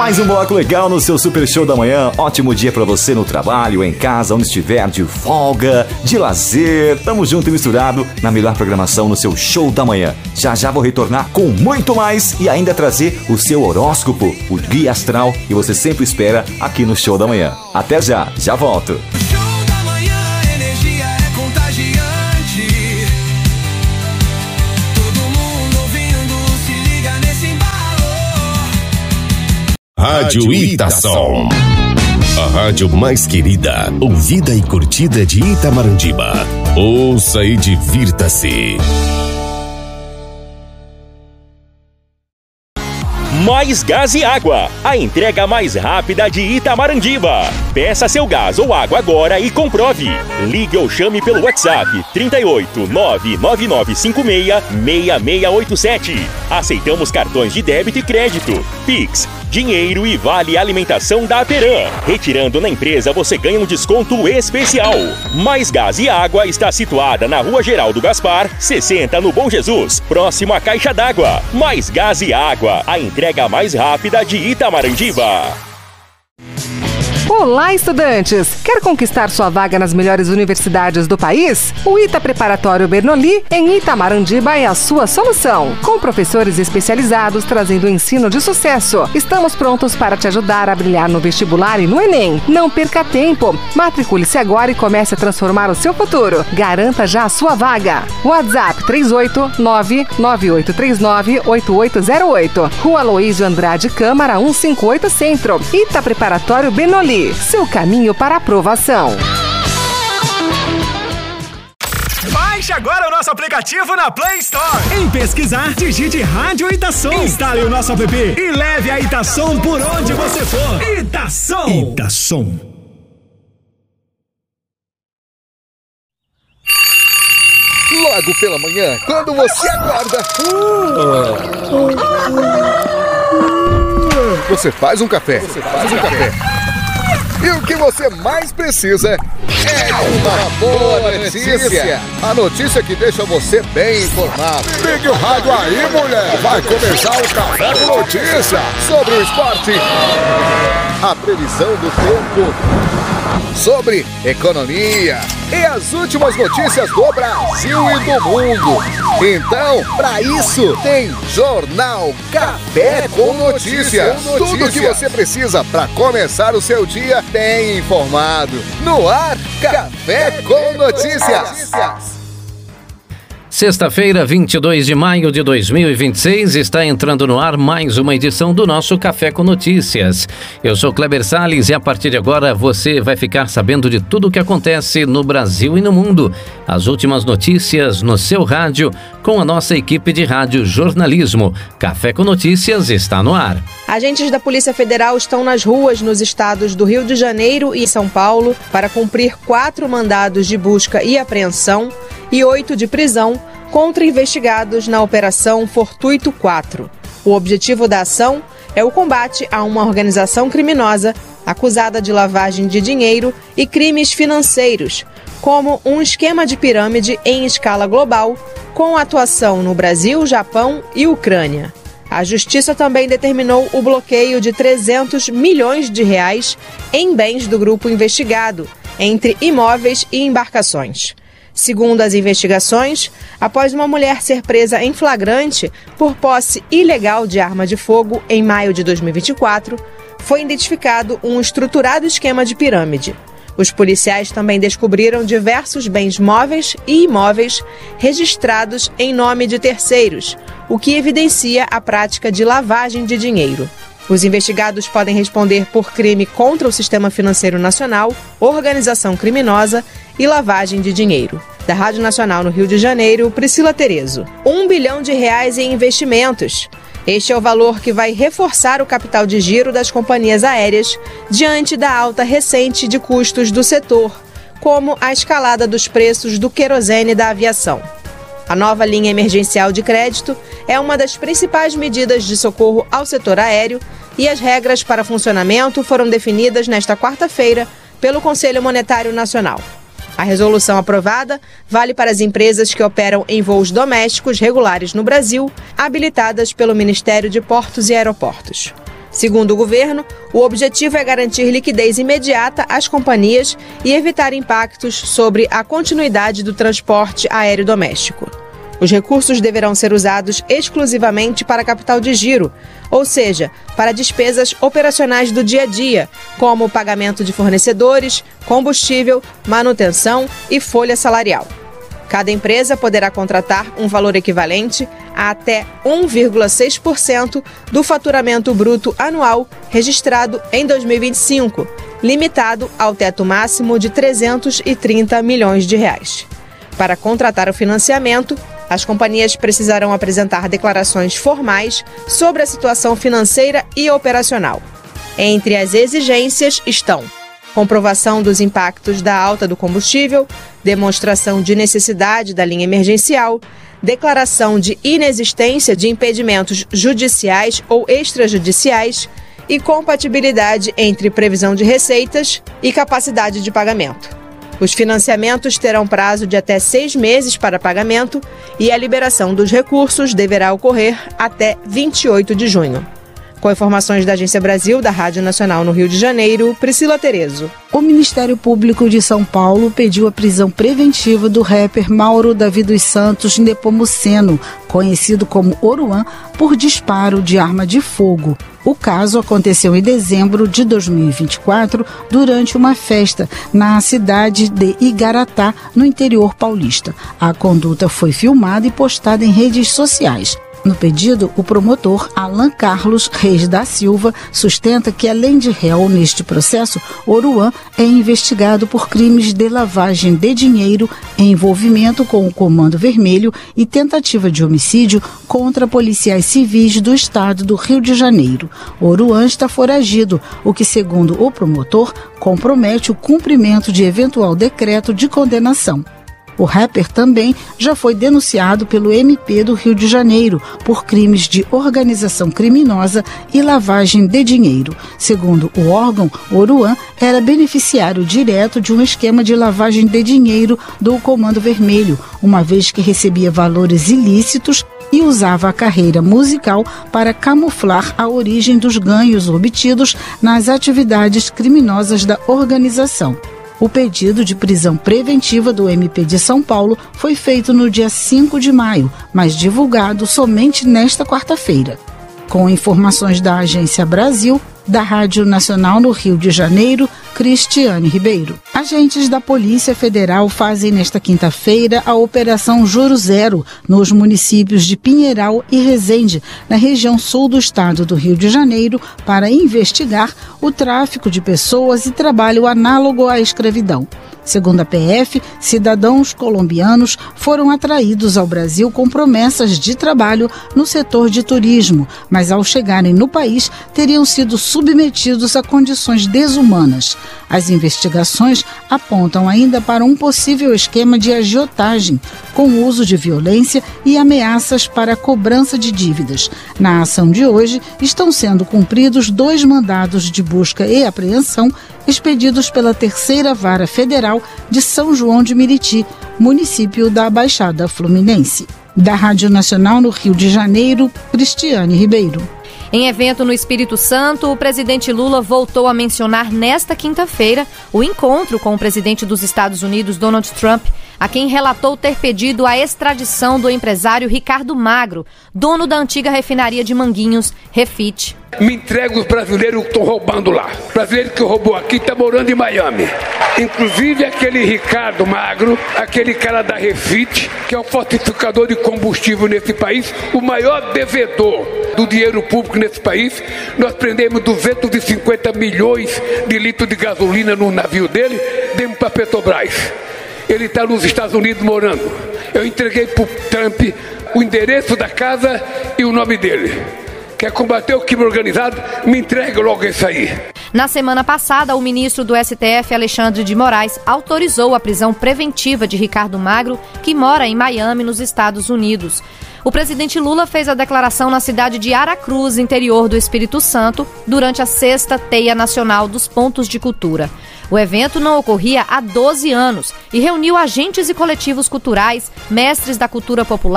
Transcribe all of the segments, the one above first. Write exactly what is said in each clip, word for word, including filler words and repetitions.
Mais um bloco legal no seu Super Show da Manhã. Ótimo dia pra você no trabalho, em casa, onde estiver, de folga, de lazer. Tamo junto e misturado na melhor programação no seu Show da Manhã. Já já vou retornar com muito mais e ainda trazer o seu horóscopo, o guia astral que você sempre espera aqui no Show da Manhã. Até já, já volto. Show da Manhã, a energia é contagiante. Todo mundo ouvindo, se liga nesse embalo. Rádio Itação. A rádio mais querida, ouvida e curtida de Itamarandima. Ouça e divirta-se. Mais Gás e Água, a entrega mais rápida de Itamarandima. Peça seu gás ou água agora e comprove. Ligue ou chame pelo WhatsApp trinta e oito, nove nove nove cinco seis, seis seis oito sete. Aceitamos cartões de débito e crédito, Pix, dinheiro e vale alimentação da Aperam. Retirando na empresa você ganha um desconto especial. Mais Gás e Água está situada na Rua Geraldo Gaspar, sessenta no Bom Jesus, próximo à Caixa d'Água. Mais Gás e Água, a entrega mais rápida de Itamarandima. Olá, estudantes! Quer conquistar sua vaga nas melhores universidades do país? O Ita Preparatório Bernoulli, em Itamarandima, é a sua solução. Com professores especializados trazendo ensino de sucesso. Estamos prontos para te ajudar a brilhar no vestibular e no Enem. Não perca tempo. Matricule-se agora e comece a transformar o seu futuro. Garanta já a sua vaga. WhatsApp três oito nove, nove oito três nove, oito oito zero oito. Rua Aloísio Andrade Câmara cento e cinquenta e oito Centro. Ita Preparatório Bernoulli. Seu caminho para a aprovação. Baixe agora o nosso aplicativo na Play Store. Em pesquisar, digite Rádio Itação. Instale o nosso app e leve a Itação por onde você for. Itação. Itação. Logo pela manhã, quando você acorda, você faz um café. Você faz um café. E o que você mais precisa é uma boa notícia. A notícia que deixa você bem informado. Ligue o rádio aí, mulher. Vai começar o Café com Notícia. Sobre o esporte, a previsão do tempo, sobre economia e as últimas notícias do Brasil e do mundo. Então, para isso, tem Jornal Café com Notícias. Tudo o que você precisa para começar o seu dia bem informado. No ar, Café com Notícias. Sexta-feira, vinte e dois de maio de dois mil e vinte e seis, está entrando no ar mais uma edição do nosso Café com Notícias. Eu sou Kleber Salles e a partir de agora você vai ficar sabendo de tudo o que acontece no Brasil e no mundo. As últimas notícias no seu rádio com a nossa equipe de rádio jornalismo. Café com Notícias está no ar. Agentes da Polícia Federal estão nas ruas nos estados do Rio de Janeiro e São Paulo para cumprir quatro mandados de busca e apreensão e oito de prisão contra investigados na Operação Fortuito quatro. O objetivo da ação é o combate a uma organização criminosa acusada de lavagem de dinheiro e crimes financeiros, como um esquema de pirâmide em escala global, com atuação no Brasil, Japão e Ucrânia. A Justiça também determinou o bloqueio de trezentos milhões de reais em bens do grupo investigado, entre imóveis e embarcações. Segundo as investigações, após uma mulher ser presa em flagrante por posse ilegal de arma de fogo em maio de dois mil e vinte e quatro, foi identificado um estruturado esquema de pirâmide. Os policiais também descobriram diversos bens móveis e imóveis registrados em nome de terceiros, o que evidencia a prática de lavagem de dinheiro. Os investigados podem responder por crime contra o Sistema Financeiro Nacional, organização criminosa e lavagem de dinheiro. Da Rádio Nacional no Rio de Janeiro, Priscila Terezo. Um bilhão de reais em investimentos. Este é o valor que vai reforçar o capital de giro das companhias aéreas diante da alta recente de custos do setor, como a escalada dos preços do querosene da aviação. A nova linha emergencial de crédito é uma das principais medidas de socorro ao setor aéreo e as regras para funcionamento foram definidas nesta quarta-feira pelo Conselho Monetário Nacional. A resolução aprovada vale para as empresas que operam em voos domésticos regulares no Brasil, habilitadas pelo Ministério de Portos e Aeroportos. Segundo o governo, o objetivo é garantir liquidez imediata às companhias e evitar impactos sobre a continuidade do transporte aéreo doméstico. Os recursos deverão ser usados exclusivamente para capital de giro, ou seja, para despesas operacionais do dia a dia, como pagamento de fornecedores, combustível, manutenção e folha salarial. Cada empresa poderá contratar um valor equivalente a até um vírgula seis por cento do faturamento bruto anual registrado em dois mil e vinte e cinco, limitado ao teto máximo de trezentos e trinta milhões de reais. Para contratar o financiamento, as companhias precisarão apresentar declarações formais sobre a situação financeira e operacional. Entre as exigências estão comprovação dos impactos da alta do combustível, demonstração de necessidade da linha emergencial, declaração de inexistência de impedimentos judiciais ou extrajudiciais e compatibilidade entre previsão de receitas e capacidade de pagamento. Os financiamentos terão prazo de até seis meses para pagamento e a liberação dos recursos deverá ocorrer até vinte e oito de junho. Com informações da Agência Brasil, da Rádio Nacional no Rio de Janeiro, Priscila Terezo. O Ministério Público de São Paulo pediu a prisão preventiva do rapper Mauro Davi dos Santos Nepomuceno, conhecido como Oruan, por disparo de arma de fogo. O caso aconteceu em dezembro de dois mil e vinte e quatro, durante uma festa na cidade de Igaratá, no interior paulista. A conduta foi filmada e postada em redes sociais. No pedido, o promotor Alan Carlos Reis da Silva sustenta que, além de réu neste processo, Oruan é investigado por crimes de lavagem de dinheiro, envolvimento com o Comando Vermelho e tentativa de homicídio contra policiais civis do estado do Rio de Janeiro. Oruan está foragido, o que, segundo o promotor, compromete o cumprimento de eventual decreto de condenação. O rapper também já foi denunciado pelo M P do Rio de Janeiro por crimes de organização criminosa e lavagem de dinheiro. Segundo o órgão, Oruan era beneficiário direto de um esquema de lavagem de dinheiro do Comando Vermelho, uma vez que recebia valores ilícitos e usava a carreira musical para camuflar a origem dos ganhos obtidos nas atividades criminosas da organização. O pedido de prisão preventiva do M P de São Paulo foi feito no dia cinco de maio, mas divulgado somente nesta quarta-feira. Com informações da Agência Brasil, da Rádio Nacional no Rio de Janeiro, Cristiane Ribeiro. Agentes da Polícia Federal fazem nesta quinta-feira a Operação Juro Zero nos municípios de Pinheiral e Resende, na região sul do estado do Rio de Janeiro, para investigar o tráfico de pessoas e trabalho análogo à escravidão. Segundo a P F, cidadãos colombianos foram atraídos ao Brasil com promessas de trabalho no setor de turismo, mas ao chegarem no país teriam sido submetidos a condições desumanas. As investigações apontam ainda para um possível esquema de agiotagem, com uso de violência e ameaças para a cobrança de dívidas. Na ação de hoje, estão sendo cumpridos dois mandados de busca e apreensão expedidos pela Terceira Vara Federal de São João de Meriti, município da Baixada Fluminense. Da Rádio Nacional no Rio de Janeiro, Cristiane Ribeiro. Em evento no Espírito Santo, o presidente Lula voltou a mencionar nesta quinta-feira o encontro com o presidente dos Estados Unidos, Donald Trump, a quem relatou ter pedido a extradição do empresário Ricardo Magro, dono da antiga refinaria de Manguinhos, Refit. Me entrega os brasileiros que estão roubando lá. O brasileiro que roubou aqui está morando em Miami. Inclusive aquele Ricardo Magro, aquele cara da Refit, que é o falsificador de combustível nesse país, o maior devedor do dinheiro público nesse país. Nós prendemos duzentos e cinquenta milhões de litros de gasolina no navio dele, demos para a Petrobras. Ele está nos Estados Unidos morando. Eu entreguei para o Trump o endereço da casa e o nome dele. Quer combater o crime organizado? Me entrega logo isso aí. Na semana passada, o ministro do S T F, Alexandre de Moraes, autorizou a prisão preventiva de Ricardo Magro, que mora em Miami, nos Estados Unidos. O presidente Lula fez a declaração na cidade de Aracruz, interior do Espírito Santo, durante a sexta Teia Nacional dos Pontos de Cultura. O evento não ocorria há doze anos e reuniu agentes e coletivos culturais, mestres da cultura popular,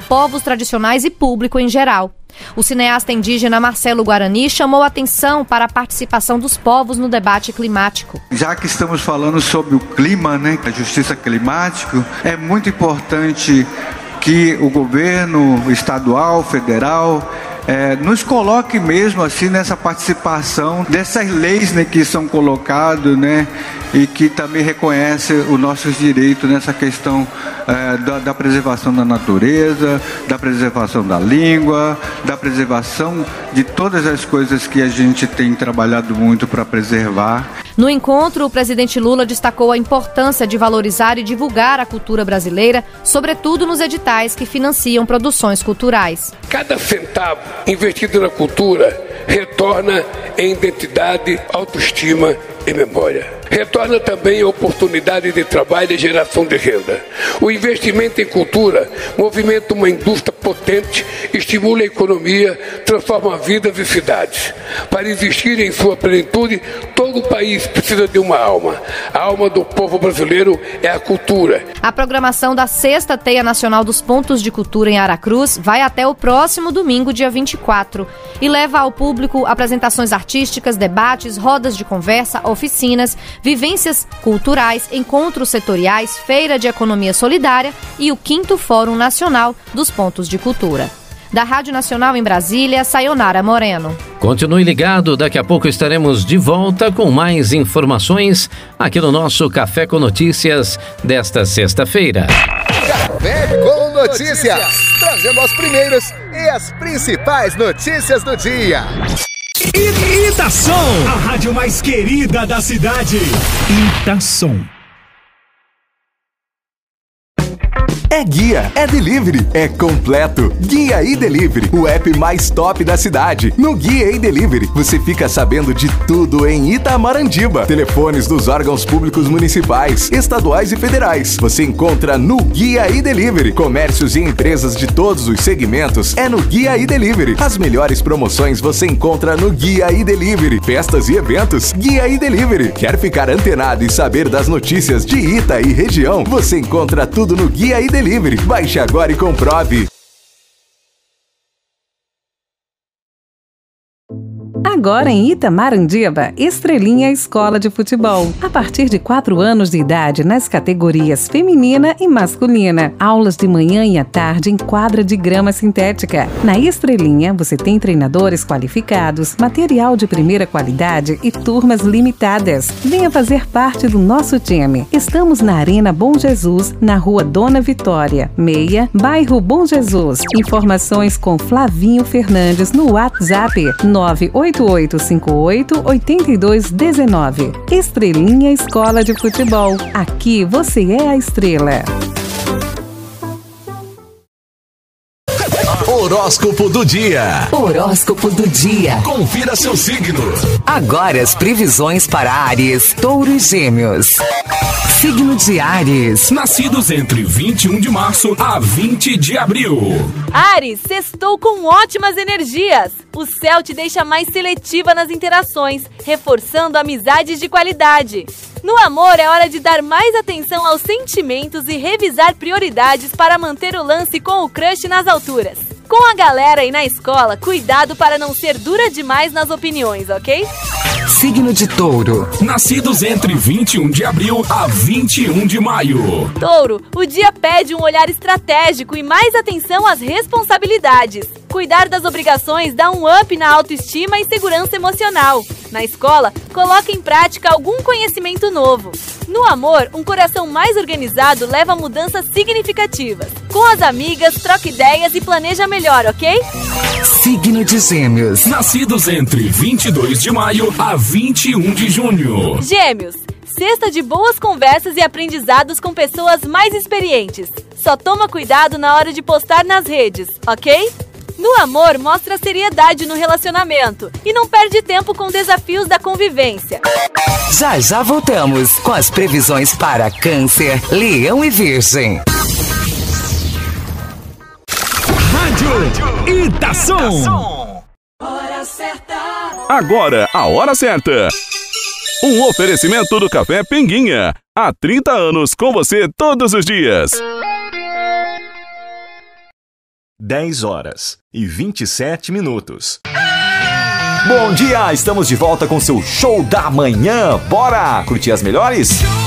povos tradicionais e público em geral. O cineasta indígena Marcelo Guarani chamou atenção para a participação dos povos no debate climático. Já que estamos falando sobre o clima, né, a justiça climática, é muito importante que o governo estadual, federal, É, nos coloque mesmo assim nessa participação dessas leis, né, que são colocadas, né, e que também reconhece os nossos direitos nessa questão é, da, da preservação da natureza, da preservação da língua, da preservação de todas as coisas que a gente tem trabalhado muito para preservar. No encontro, o presidente Lula destacou a importância de valorizar e divulgar a cultura brasileira, sobretudo nos editais que financiam produções culturais. Cada centavo investido na cultura retorna em identidade, autoestima e memória. Retorna também a oportunidade de trabalho e geração de renda. O investimento em cultura movimenta uma indústria potente, estimula a economia, transforma vidas e cidades. Para existir em sua plenitude, todo o país precisa de uma alma. A alma do povo brasileiro é a cultura. A programação da sexta Teia Nacional dos Pontos de Cultura em Aracruz vai até o próximo domingo, dia vinte e quatro, e leva ao público apresentações artísticas, debates, rodas de conversa, oficinas, vivências culturais, encontros setoriais, feira de economia solidária e o quinto Fórum Nacional dos Pontos de Cultura. Da Rádio Nacional em Brasília, Sayonara Moreno. Continue ligado, daqui a pouco estaremos de volta com mais informações aqui no nosso Café com Notícias desta sexta-feira. Café com Notícias, trazendo as primeiras e as principais notícias do dia. Itação, a rádio mais querida da cidade. Itação. É guia, é delivery, é completo. Guia e Delivery, o app mais top da cidade. No Guia e Delivery, você fica sabendo de tudo em Itamarandiba. Telefones dos órgãos públicos municipais, estaduais e federais. Você encontra no Guia e Delivery. Comércios e empresas de todos os segmentos é no Guia e Delivery. As melhores promoções você encontra no Guia e Delivery. Festas e eventos, Guia e Delivery. Quer ficar antenado e saber das notícias de Ita e região? Você encontra tudo no Guia e Delivery. Baixe agora e comprove. Agora em Itamarandiba, Estrelinha Escola de Futebol. A partir de quatro anos de idade nas categorias feminina e masculina. Aulas de manhã e à tarde em quadra de grama sintética. Na Estrelinha, você tem treinadores qualificados, material de primeira qualidade e turmas limitadas. Venha fazer parte do nosso time. Estamos na Arena Bom Jesus, na Rua Dona Vitória, meia, bairro Bom Jesus. Informações com Flavinho Fernandes no WhatsApp nove oito oito cinco oito oito dois um nove. Estrelinha Escola de Futebol. Aqui você é a estrela. Horóscopo do dia. Horóscopo do dia. Confira seu signo. Agora as previsões para Áries, Touro e Gêmeos. Signo de Áries. Nascidos entre vinte e um de março a vinte de abril. Áries, sextou com ótimas energias. O céu te deixa mais seletiva nas interações, reforçando amizades de qualidade. No amor, é hora de dar mais atenção aos sentimentos e revisar prioridades para manter o lance com o crush nas alturas. Com a galera e na escola, cuidado para não ser dura demais nas opiniões, ok? Signo de Touro. Nascidos entre vinte e um de abril a vinte e um de maio. Touro, o dia pede um olhar estratégico e mais atenção às responsabilidades. Cuidar das obrigações dá um up na autoestima e segurança emocional. Na escola, coloque em prática algum conhecimento novo. No amor, um coração mais organizado leva a mudanças significativas. Com as amigas, troque ideias e planeja melhor, ok? Signo de Gêmeos. Nascidos entre vinte e dois de maio a vinte e um de junho. Gêmeos, sexta de boas conversas e aprendizados com pessoas mais experientes. Só toma cuidado na hora de postar nas redes, ok? No amor, mostra seriedade no relacionamento e não perde tempo com desafios da convivência. Já já voltamos com as previsões para Câncer, Leão e Virgem. Rádio Itação. Hora certa. Agora, a hora certa. Um oferecimento do Café Pinguinha. Há trinta anos com você todos os dias. dez horas e vinte e sete minutos. Bom dia, estamos de volta com seu Show da Manhã. Bora curtir as melhores?